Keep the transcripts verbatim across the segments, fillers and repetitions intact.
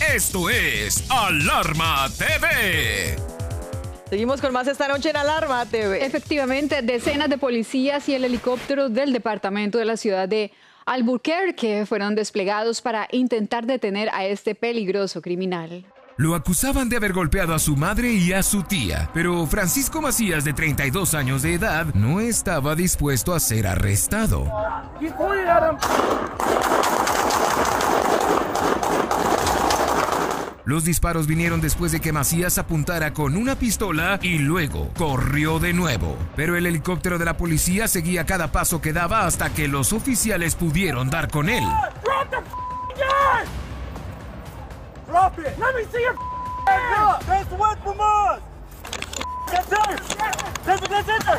Esto es Alarma T V. Seguimos con más esta noche en Alarma T V. Efectivamente, decenas de policías y el helicóptero del departamento de la ciudad de Albuquerque fueron desplegados para intentar detener a este peligroso criminal. Lo acusaban de haber golpeado a su madre y a su tía, pero Francisco Macías, de treinta y dos años de edad, no estaba dispuesto a ser arrestado. Los disparos vinieron después de que Macías apuntara con una pistola y luego corrió de nuevo. Pero el helicóptero de la policía seguía cada paso que daba hasta que los oficiales pudieron dar con él. Drop the gun! Drop it! Let me see your hands up! That's what from us! That's it! That's it! That's it!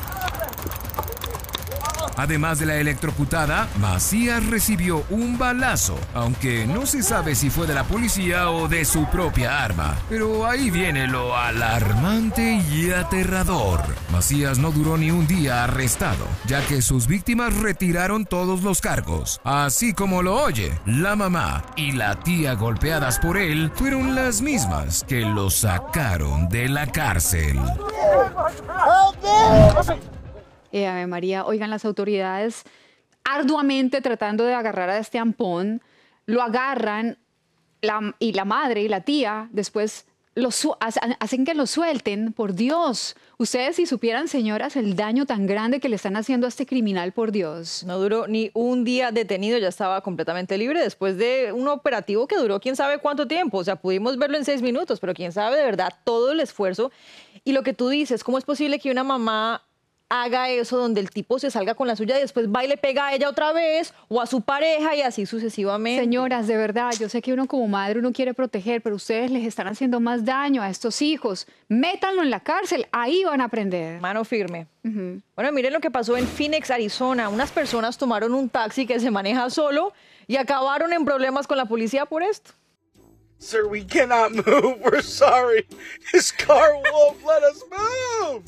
Además de la electrocutada, Macías recibió un balazo, aunque no se sabe si fue de la policía o de su propia arma. Pero ahí viene lo alarmante y aterrador. Macías no duró ni un día arrestado, ya que sus víctimas retiraron todos los cargos. Así como lo oye, la mamá y la tía golpeadas por él fueron las mismas que lo sacaron de la cárcel. Eh, Ave María, oigan, las autoridades arduamente tratando de agarrar a este ampón, lo agarran la, y la madre y la tía después lo su hacen que lo suelten. Por Dios, ustedes si supieran, señoras, el daño tan grande que le están haciendo a este criminal, por Dios. No duró ni un día detenido, ya estaba completamente libre después de un operativo que duró quién sabe cuánto tiempo. O sea, pudimos verlo en seis minutos, pero quién sabe de verdad todo el esfuerzo. Y lo que tú dices, ¿cómo es posible que una mamá haga eso donde el tipo se salga con la suya y después va y le pega a ella otra vez o a su pareja y así sucesivamente? Señoras, de verdad, yo sé que uno como madre uno quiere proteger, pero ustedes les están haciendo más daño a estos hijos. Métanlo en la cárcel, ahí van a aprender. Mano firme. Uh-huh. Bueno, miren lo que pasó en Phoenix, Arizona. Unas personas tomaron un taxi que se maneja solo y acabaron en problemas con la policía por esto. Sir, we cannot move. We're sorry. This car won't let us move.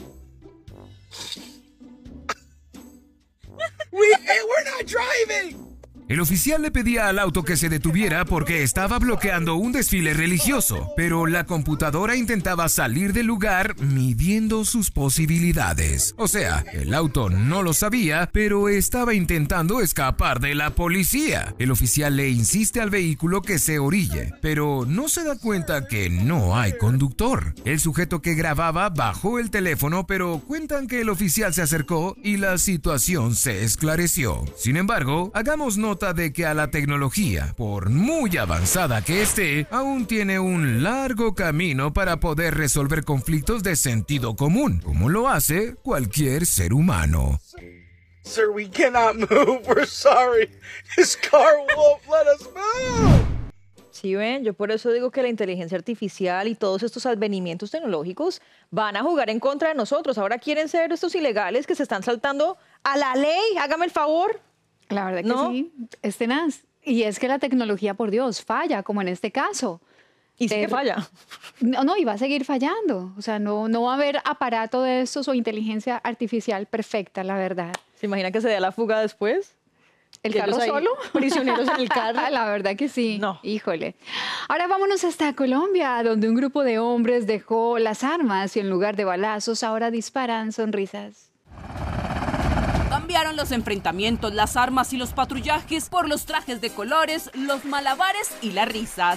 We, we're not driving. El oficial le pedía al auto que se detuviera porque estaba bloqueando un desfile religioso, pero la computadora intentaba salir del lugar midiendo sus posibilidades. O sea, el auto no lo sabía, pero estaba intentando escapar de la policía. El oficial le insiste al vehículo que se orille, pero no se da cuenta que no hay conductor. El sujeto que grababa bajó el teléfono, pero cuentan que el oficial se acercó y la situación se esclareció. Sin embargo, hagamos nota de que a la tecnología, por muy avanzada que esté, aún tiene un largo camino para poder resolver conflictos de sentido común, como lo hace cualquier ser humano. Sir, we cannot move. We're sorry. This car won't let us move. Sí, ven, yo por eso digo que la inteligencia artificial y todos estos advenimientos tecnológicos van a jugar en contra de nosotros. Ahora quieren ser estos ilegales que se están saltando a la ley. Hágame el favor. La verdad que ¿No? sí, es tenaz. Y es que la tecnología, por Dios, falla, como en este caso. Y sí que Eh, falla. No, no, y va a seguir fallando. O sea, no, no va a haber aparato de estos o inteligencia artificial perfecta, la verdad. ¿Se imagina que se dé la fuga después? ¿El ¿Y carro ellos ahí, solo? prisioneros en el carro? La verdad que sí. No. Híjole. Ahora vámonos hasta Colombia, donde un grupo de hombres dejó las armas y en lugar de balazos ahora disparan sonrisas. Cambiaron los enfrentamientos, las armas y los patrullajes por los trajes de colores, los malabares y las risas.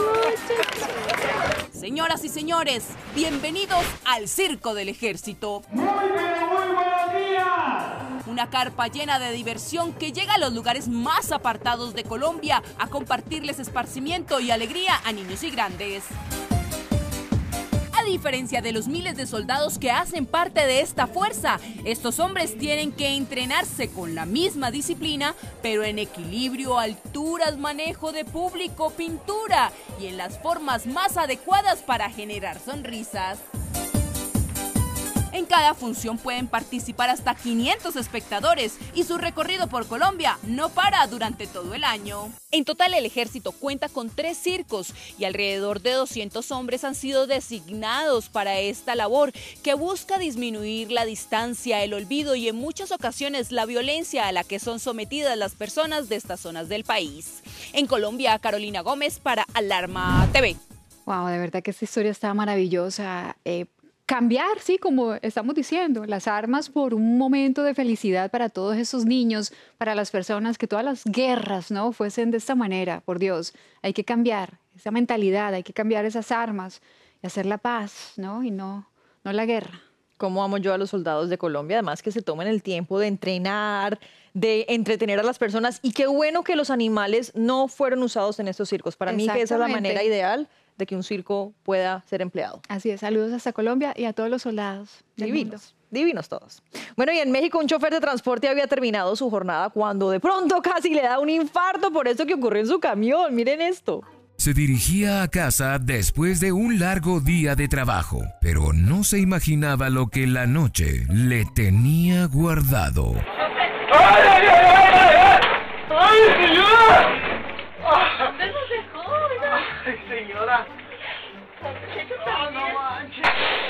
Señoras y señores, bienvenidos al Circo del Ejército. Muy bien, muy buenos días. Una carpa llena de diversión que llega a los lugares más apartados de Colombia a compartirles esparcimiento y alegría a niños y grandes. A diferencia de los miles de soldados que hacen parte de esta fuerza, estos hombres tienen que entrenarse con la misma disciplina, pero en equilibrio, alturas, manejo de público, pintura y en las formas más adecuadas para generar sonrisas. En cada función pueden participar hasta quinientos espectadores y su recorrido por Colombia no para durante todo el año. En total, el ejército cuenta con tres circos y alrededor de doscientos hombres han sido designados para esta labor que busca disminuir la distancia, el olvido y en muchas ocasiones la violencia a la que son sometidas las personas de estas zonas del país. En Colombia, Carolina Gómez para Alarma T V. Wow, de verdad que esta historia está maravillosa. Eh, cambiar, sí, como estamos diciendo, las armas por un momento de felicidad para todos esos niños, para las personas, que todas las guerras, ¿no?, fuesen de esta manera. Por Dios, hay que cambiar esa mentalidad, hay que cambiar esas armas y hacer la paz, ¿no? Y no, no la guerra. ¿Cómo amo yo a los soldados de Colombia? Además que se tomen el tiempo de entrenar, de entretener a las personas. Y qué bueno que los animales no fueron usados en estos circos. Para mí que esa es la manera ideal de que un circo pueda ser empleado. Así es, saludos hasta Colombia y a todos los soldados del Divinos, mundo. divinos todos. Bueno, y en México un chofer de transporte había terminado su jornada cuando de pronto casi le da un infarto por eso que ocurrió en su camión. Miren esto. Se dirigía a casa después de un largo día de trabajo, pero no se imaginaba lo que la noche le tenía guardado. ¡Ay, ay, ay, ay, ay! ¡Ay, señora! ¿Dónde nos dejó, oiga? ¡Ay, señora! Ah, no manches.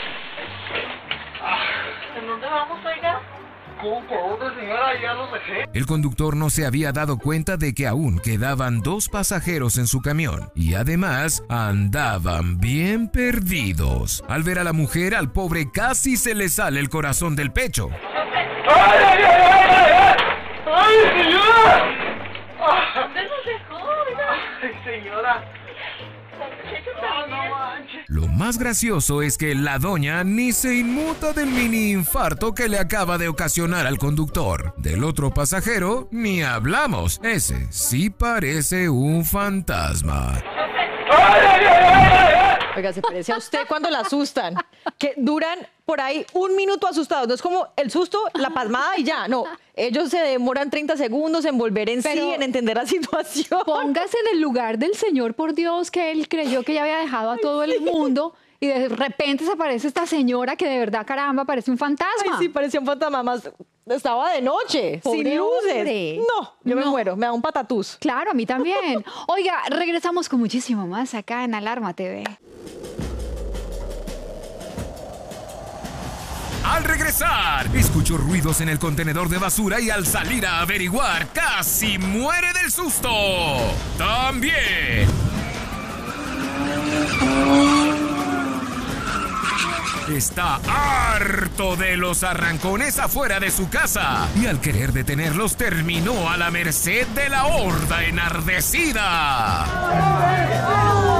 ¿En dónde vamos, oiga? ¿Cómo por dónde, señora? Ya los dejé. El conductor no se había dado cuenta de que aún quedaban dos pasajeros en su camión y además andaban bien perdidos. Al ver a la mujer, al pobre casi se le sale el corazón del pecho. ¡Ay, ay, ay, ay, ay! ¡Ay, ¡Ay señora! ¿Dónde nos dejó, oiga? ¡Ay, señora! Ah, no manches. Lo más gracioso es que la doña ni se inmuta del mini infarto que le acaba de ocasionar al conductor. Del otro pasajero, ni hablamos. Ese sí parece un fantasma. ¡Ay, ay, ay, ay, ay! Oiga, se parece a usted cuando la asustan, que duran por ahí un minuto asustados. No es como el susto, la pasmada y ya. No, ellos se demoran treinta segundos en volver en Pero sí, en entender la situación. Póngase en el lugar del Señor, por Dios, que él creyó que ya había dejado a todo el mundo y de repente se aparece esta señora que de verdad, caramba, parece un fantasma. Ay, sí, parecía un fantasma más. Estaba de noche, Pobre sin luces. hombre. No, yo me No. muero, me da un patatús. Claro, a mí también. Oiga, regresamos con muchísimo más acá en Alarma T V. Al regresar, escuchó ruidos en el contenedor de basura y al salir a averiguar, casi muere del susto. También. Está harto de los arrancones afuera de su casa y al querer detenerlos terminó a la merced de la horda enardecida.